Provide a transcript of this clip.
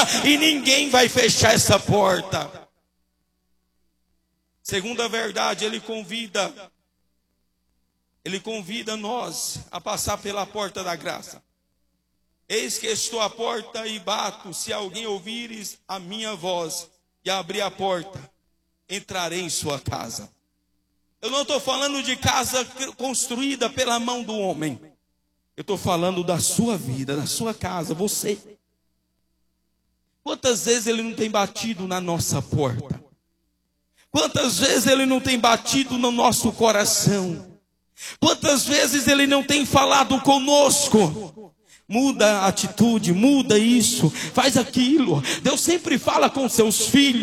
e ninguém vai fechar essa porta. Segunda verdade, Ele convida nós a passar pela porta da graça. Eis que estou à porta e bato, se alguém ouvires a minha voz e abrir a porta, entrarei em sua casa. Eu não estou falando de casa construída pela mão do homem. Eu estou falando da sua vida, da sua casa, você. Quantas vezes Ele não tem batido na nossa porta? Quantas vezes Ele não tem batido no nosso coração? Quantas vezes Ele não tem falado conosco? Muda a atitude, muda isso, faz aquilo. Deus sempre fala com seus filhos.